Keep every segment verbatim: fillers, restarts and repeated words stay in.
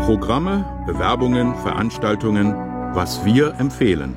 Programme, Bewerbungen, Veranstaltungen, was wir empfehlen.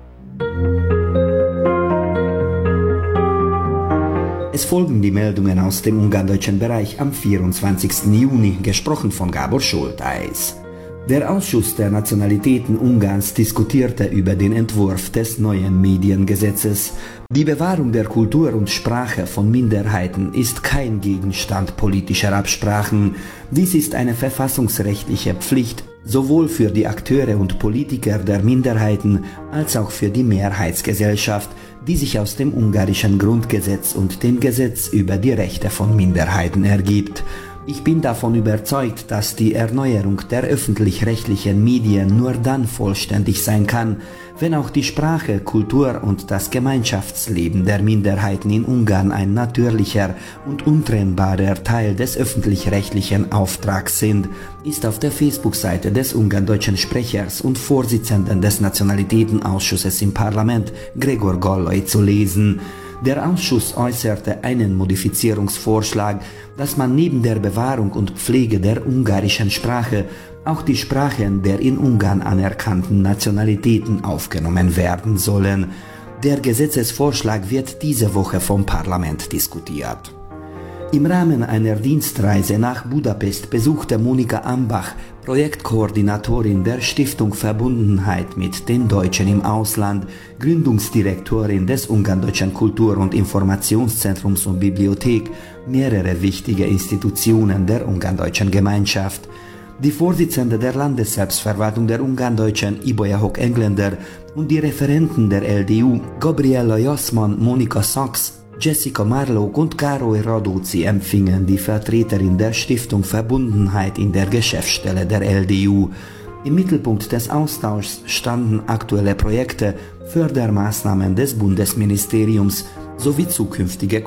Es folgen die Meldungen aus dem ungarndeutschen Bereich am vierundzwanzigsten Juni, gesprochen von Gábor Schultheis. Der Ausschuss der Nationalitäten Ungarns diskutierte über den Entwurf des neuen Mediengesetzes. Die Bewahrung der Kultur und Sprache von Minderheiten ist kein Gegenstand politischer Absprachen. Dies ist eine verfassungsrechtliche Pflicht, sowohl für die Akteure und Politiker der Minderheiten als auch für die Mehrheitsgesellschaft, die sich aus dem ungarischen Grundgesetz und dem Gesetz über die Rechte von Minderheiten ergibt. Ich bin davon überzeugt, dass die Erneuerung der öffentlich-rechtlichen Medien nur dann vollständig sein kann, wenn auch die Sprache, Kultur und das Gemeinschaftsleben der Minderheiten in Ungarn ein natürlicher und untrennbarer Teil des öffentlich-rechtlichen Auftrags sind, ist auf der Facebook-Seite des ungarndeutschen Sprechers und Vorsitzenden des Nationalitätenausschusses im Parlament, Gregor Gallai, zu lesen. Der Ausschuss äußerte einen Modifizierungsvorschlag, dass man neben der Bewahrung und Pflege der ungarischen Sprache auch die Sprachen der in Ungarn anerkannten Nationalitäten aufgenommen werden sollen. Der Gesetzesvorschlag wird diese Woche vom Parlament diskutiert. Im Rahmen einer Dienstreise nach Budapest besuchte Monika Ambach, Projektkoordinatorin der Stiftung Verbundenheit mit den Deutschen im Ausland, Gründungsdirektorin des Ungarndeutschen Kultur- und Informationszentrums und Bibliothek, mehrere wichtige Institutionen der ungarndeutschen Gemeinschaft. Die Vorsitzende der Landesselbstverwaltung der Ungarndeutschen, Ibolya Hock-Engländer, und die Referenten der L D U, Gabriella Jassmann, Monika Sachs, Jessica Marlock und Károly Radóci empfingen die Vertreterin der Stiftung Verbundenheit in der Geschäftsstelle der L D U. Im Mittelpunkt des Austauschs standen aktuelle Projekte, Fördermaßnahmen des Bundesministeriums sowie zukünftige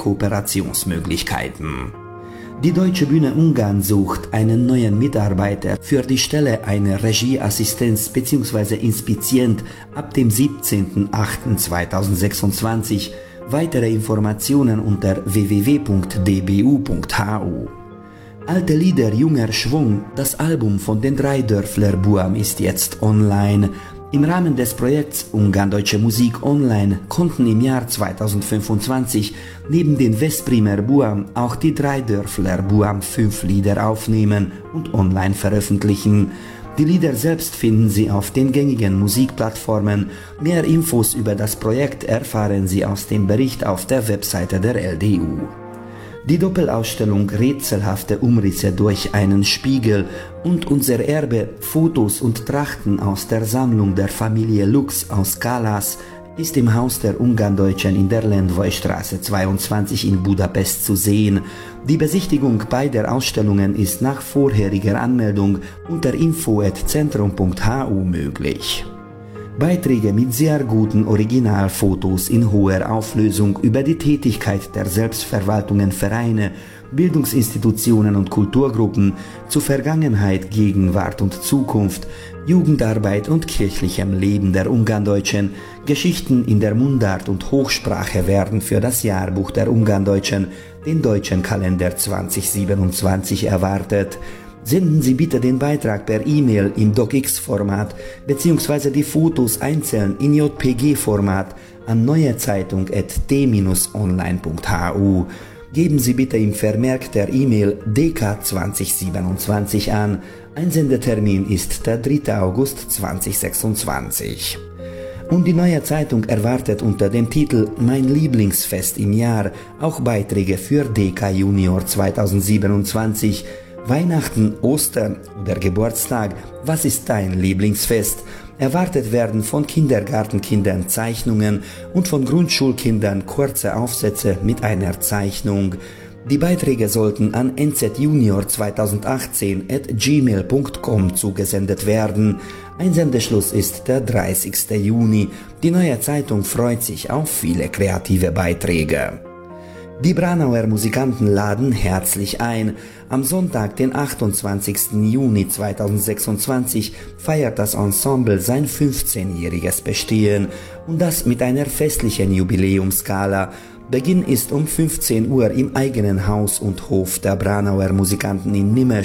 Kooperationsmöglichkeiten. Die Deutsche Bühne Ungarn sucht einen neuen Mitarbeiter für die Stelle einer Regieassistenz bzw. Inspizient ab dem siebzehnten achten zweitausendsechsundzwanzig. Weitere Informationen unter w w w punkt d b u punkt h u. Alte Lieder, junger Schwung, das Album von den Dreidörfler Buam ist jetzt online. Im Rahmen des Projekts Ungarndeutsche Musik Online konnten im Jahr zweitausendfünfundzwanzig neben den Veszprémer Buam auch die Dreidörfler Buam fünf Lieder aufnehmen und online veröffentlichen. Die Lieder selbst finden Sie auf den gängigen Musikplattformen. Mehr Infos über das Projekt erfahren Sie aus dem Bericht auf der Webseite der L D U. Die Doppelausstellung Rätselhafte Umrisse durch einen Spiegel und unser Erbe, Fotos und Trachten aus der Sammlung der Familie Lux aus Kalas ist im Haus der Ungarndeutschen in der Lendvai-Straße zweiundzwanzig in Budapest zu sehen. Die Besichtigung beider Ausstellungen ist nach vorheriger Anmeldung unter info at centrum punkt h u möglich. Beiträge mit sehr guten Originalfotos in hoher Auflösung über die Tätigkeit der Selbstverwaltungen, Vereine, Bildungsinstitutionen und Kulturgruppen zu Vergangenheit, Gegenwart und Zukunft, Jugendarbeit und kirchlichem Leben der Ungarndeutschen, Geschichten in der Mundart und Hochsprache werden für das Jahrbuch der Ungarndeutschen, den deutschen Kalender zweitausendsiebenundzwanzig, erwartet. Senden Sie bitte den Beitrag per E-Mail im DocX-Format bzw. die Fotos einzeln in J P G-Format an neuezeitung at d bindestrich online punkt h u. Geben Sie bitte im Vermerk der E-Mail D K zweitausendsiebenundzwanzig an. Einsendetermin ist der dritte August zweitausendsechsundzwanzig. Und die Neue Zeitung erwartet unter dem Titel Mein Lieblingsfest im Jahr auch Beiträge für D K Junior zweitausendsiebenundzwanzig. Weihnachten, Ostern oder Geburtstag, was ist dein Lieblingsfest? Erwartet werden von Kindergartenkindern Zeichnungen und von Grundschulkindern kurze Aufsätze mit einer Zeichnung. Die Beiträge sollten an n z junior zweitausendachtzehn at gmail punkt com zugesendet werden. Einsendeschluss ist der dreißigste Juni. Die Neue Zeitung freut sich auf viele kreative Beiträge. Die Braunauer Musikanten laden herzlich ein. Am Sonntag, den achtundzwanzigsten Juni zweitausendsechsundzwanzig, feiert das Ensemble sein fünfzehnjähriges Bestehen und das mit einer festlichen Jubiläumsgala. Beginn ist um fünfzehn Uhr im eigenen Haus und Hof der Braunauer Musikanten in Nimesch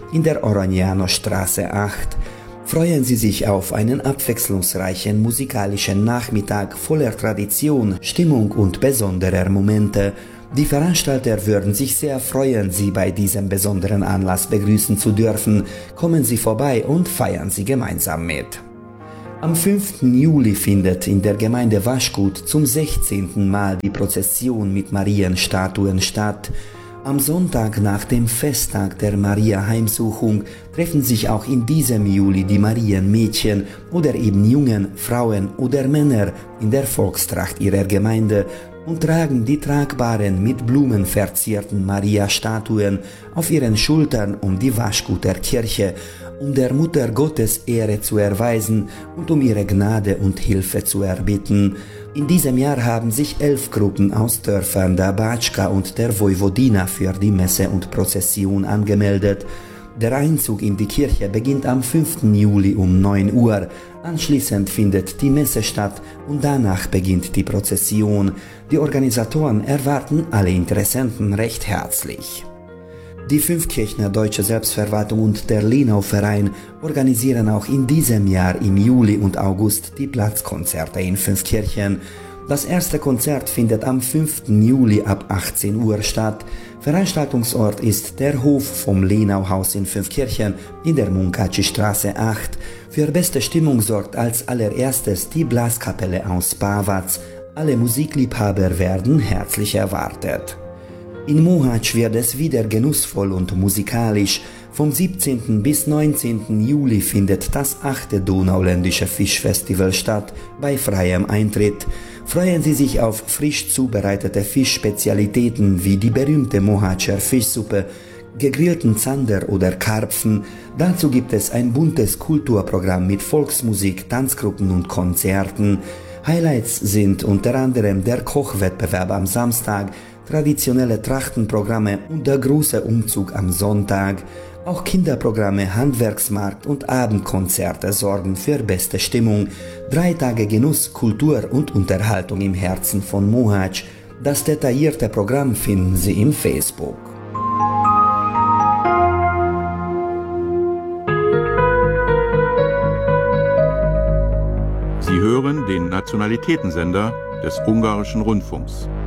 in der Oranianerstraße acht. Freuen Sie sich auf einen abwechslungsreichen musikalischen Nachmittag voller Tradition, Stimmung und besonderer Momente. Die Veranstalter würden sich sehr freuen, Sie bei diesem besonderen Anlass begrüßen zu dürfen. Kommen Sie vorbei und feiern Sie gemeinsam mit. Am fünften Juli findet in der Gemeinde Waschgut zum sechzehnten Mal die Prozession mit Marienstatuen statt. Am Sonntag nach dem Festtag der Maria-Heimsuchung treffen sich auch in diesem Juli die Marienmädchen oder eben Jungen, Frauen oder Männer in der Volkstracht ihrer Gemeinde und tragen die tragbaren, mit Blumen verzierten Maria-Statuen auf ihren Schultern um die Waschguter Kirche, um der Mutter Gottes Ehre zu erweisen und um ihre Gnade und Hilfe zu erbitten. In diesem Jahr haben sich elf Gruppen aus Dörfern der Batschka und der Vojvodina für die Messe und Prozession angemeldet. Der Einzug in die Kirche beginnt am fünften Juli um neun Uhr. Anschließend findet die Messe statt und danach beginnt die Prozession. Die Organisatoren erwarten alle Interessenten recht herzlich. Die Fünfkirchner Deutsche Selbstverwaltung und der Lenau-Verein organisieren auch in diesem Jahr im Juli und August die Platzkonzerte in Fünfkirchen. Das erste Konzert findet am fünften Juli ab achtzehn Uhr statt. Veranstaltungsort ist der Hof vom Lenau-Haus in Fünfkirchen in der Munkacsy-Straße acht. Für beste Stimmung sorgt als allererstes die Blaskapelle aus Pavac. Alle Musikliebhaber werden herzlich erwartet. In Mohács wird es wieder genussvoll und musikalisch. Vom siebzehnten bis neunzehnten Juli findet das achte Donauländische Fischfestival statt, bei freiem Eintritt. Freuen Sie sich auf frisch zubereitete Fischspezialitäten wie die berühmte Mohácscher Fischsuppe, gegrillten Zander oder Karpfen. Dazu gibt es ein buntes Kulturprogramm mit Volksmusik, Tanzgruppen und Konzerten. Highlights sind unter anderem der Kochwettbewerb am Samstag, traditionelle Trachtenprogramme und der große Umzug am Sonntag. Auch Kinderprogramme, Handwerksmarkt und Abendkonzerte sorgen für beste Stimmung. Drei Tage Genuss, Kultur und Unterhaltung im Herzen von Mohács. Das detaillierte Programm finden Sie im Facebook. Sie hören den Nationalitätensender des Ungarischen Rundfunks.